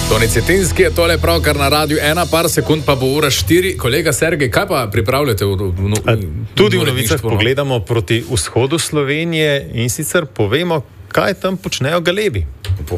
Toni Cetinski je tole pravkar na Radiu 1, par sekund pa bo ura 4. Kolega Sergej, kaj pa pripravljate? Tudi v novicah pogledamo proti vzhodu Slovenije in sicer povemo, kaj tam počnejo galebi.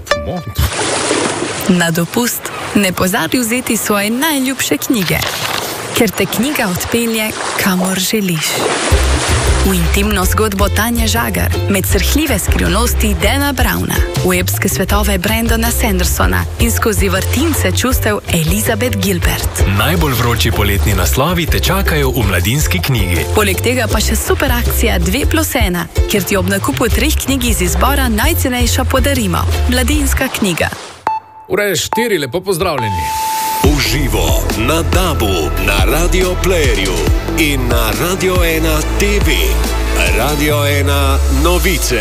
Na dopust ne pozabi vzeti svoje najljubše knjige, ker te knjiga odpelje, kamor želiš. V intimno zgodbo Tanje Žagar, med srhljive skrivnosti Dana Browna, v epske svetove Brendana Sandersona in skozi vrtince čustev Elizabeth Gilbert. Najbolj vroči poletni naslovi te čakajo v Mladinski knjigi. Poleg tega pa še super akcija 2+1, kjer ti ob nakupu 3 knjig iz izbora najcenejša podarimo. Mladinska knjiga. Ura je 4, lepo pozdravljeni. Uživo na DAB-u, na Radio Playerju in na Radio 1 TV. Radio 1 novice.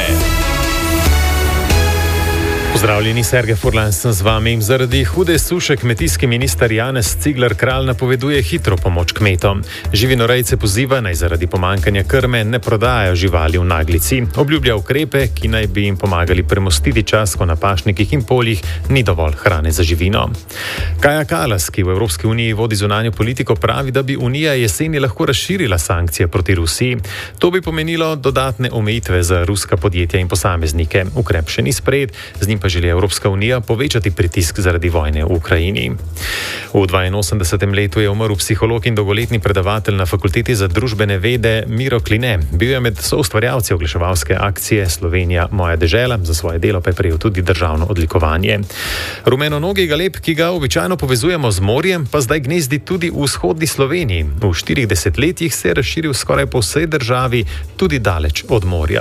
Pozdravljeni, Sergej Furlan sem z vami. Zaradi hude suše kmetijski minister Janez Cigler Kralj napoveduje hitro pomoč kmetom. Živinorejce poziva, naj zaradi pomanjkanja krme ne prodajajo živali v naglici. Obljublja ukrepe, ki naj bi jim pomagali premostiti čas, ko na pašnikih in poljih ni dovolj hrane za živino. Kaja Kallas, ki v Evropski uniji vodi zunanjo politiko, pravi, da bi Unija jeseni lahko razširila sankcije proti Rusiji. To bi pomenilo dodatne omejitve za ruska podjetja in posameznike. Ukrep še ni sprejet, z njim pa želi Evropska unija povečati pritisk zaradi vojne v Ukrajini. V 82. letu je umrl psiholog in dolgoletni predavatelj na Fakulteti za družbene vede Miro Kline. Bil je med soustvarjalci oglaševalske akcije Slovenija moja dežela, za svoje delo pa je prejel tudi državno odlikovanje. Rumenonogi galeb, ki ga običajno povezujemo z morjem, pa zdaj gnezdi tudi v vzhodni Sloveniji. V 40 letih se je razširil skoraj po vsej državi, tudi daleč od morja.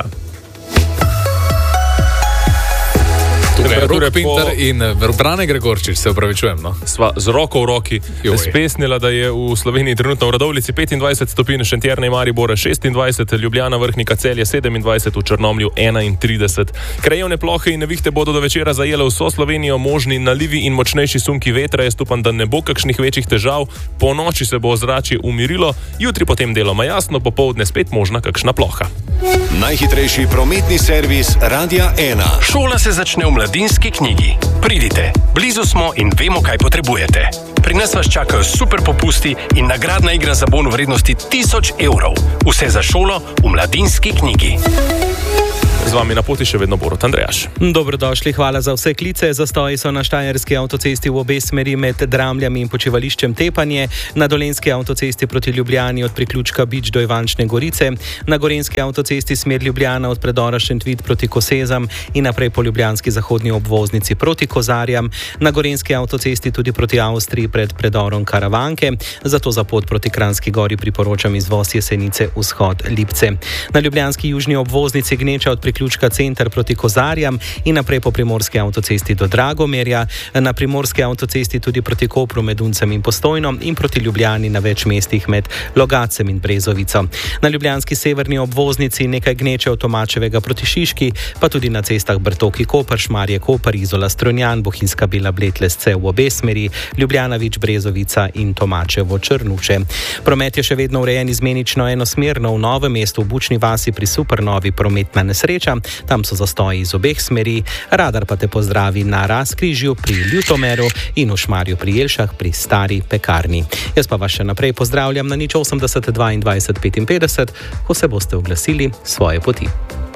Rok Pintar in Brane Gregorčič, se upravičujem. No? Sva z roko v roki spesnila, da je v Sloveniji trenutno v Radovljici 25 stopinj, Šentjerne in Maribora 26, Ljubljana, Vrhnika, Celje 27, v Črnomlju 31. Krajevne plohe in nevihte bodo do večera zajele vso Slovenijo, možni nalivi in močnejši sunki vetra. Jaz upam, da ne bo kakšnih večjih težav. Po noči se bo ozračje umirilo, jutri potem deloma jasno, popoldne spet možna kakšna ploha. Najhitrejši prometni servis Radia 1. Šola se začne v Mladinski knjigi. Pridite, blizu smo in vemo, kaj potrebujete. Pri nas vas čakajo super popusti in nagradna igra za bon v vrednosti 1000 evrov. Vse za šolo v Mladinski knjigi. Z vami na poti še vedno Borut Andrejaš. Dobrodošli, hvala za vse klice. Zastoji so na Štajerski avtocesti v obe smeri med Dramljami in počivališčem Tepanje, na Dolenjski avtocesti proti Ljubljani od priključka Bič do Ivančne Gorice, na Gorenjski avtocesti smer Ljubljana od predora Šentvid proti Kosezam in naprej po ljubljanski zahodni obvoznici proti Kozarjam, na Gorenjski avtocesti tudi proti Avstriji pred predorom Karavanke, zato za pot proti Kranjski Gori priporočam izvoz Jesenice vzhod Lipce. Na ljubljanski južni obvoznici Gneča od priključka Center proti Kozarjam in naprej po primorski avtocesti do Dragomerja, na primorski avtocesti tudi proti Kopru med Uncem in Postojno in proti Ljubljani na več mestih med Logacem in Brezovico. Na ljubljanski severni obvoznici nekaj Gneče od Tomačevega proti Šiški, pa tudi na cestah Brtoki Koper, Šmarje Koper, Izola Strunjan, Bohinjska Bila Bled Lesce v obe smeri, Ljubljana Vič Brezovica in Tomačevo Črnuče. Promet je še vedno urejen izmenično enosmerno v Novem mestu v Bučni vasi pri Supernovi prometna nesreča. Tam so zastoji iz obeh smeri, radar pa te pozdravi na Razkrižju pri Ljutomeru in v Šmarju pri Jelšah pri Stari pekarni. Jaz pa vas še naprej pozdravljam na 080 22 55, ko se boste oglasili svoje poti.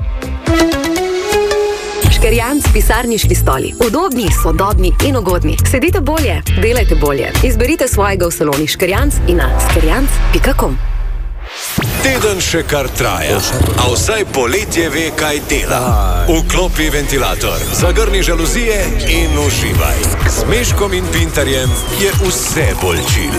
Škerjanc pisarniški stoli. Udobni, sodobni in ugodni. Sedite bolje, delajte bolje. Izberite svojega v saloni Škerjanc in na škerjanc.com. Teden še kar traja, a vsaj poletje ve, kaj dela. Vklopi ventilator, zagrni žaluzije in uživaj. S Meškom in Pintarjem je vse bolj chill.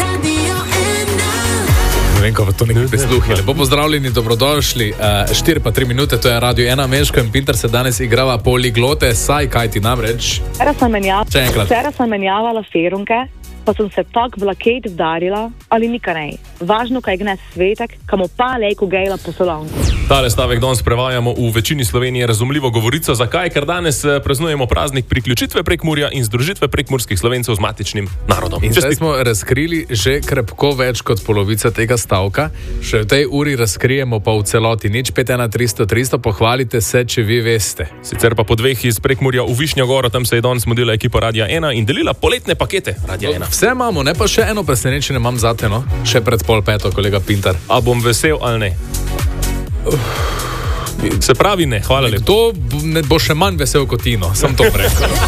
Ne vem, kako to nekaj prisluhi. Lepo pozdravljeni, dobrodošli. 4 pa 3 minute, to je Radio 1. Meško in Pintar se danes igrava poliglote, saj kaj ti namreč? Včeraj sem menjavala ferunke, pa sem se tak v laket vdarila, ali nikaj ne. Važno, kaj gnes svetek, kamo pa lejko gejla po solanku. Tale stavek danes prevajamo v večini Slovenije razumljivo govorico. Zakaj? Ker danes praznujemo praznik priključitve Prekmurja in združitve prekmurskih Slovencev z matičnim narodom. In zdaj smo razkrili že krepko več kot polovico tega stavka. Še v tej uri razkrijemo pa v celoti. Nič 51300, pohvalite se, če vi veste. Sicer pa po dveh iz Prekmurja v Višnjo Goro, tam se je danes modila ekipa Radia 1 in delila poletne pakete Radia 1. Vse imamo, ne pa še eno presenečenje imam zate, no? Še pred 4:30, kolega Pintar. A bom vesel ali ne? Se pravi ne, hvala lepa. To bo še manj vesel kot Tino, sem to rekel.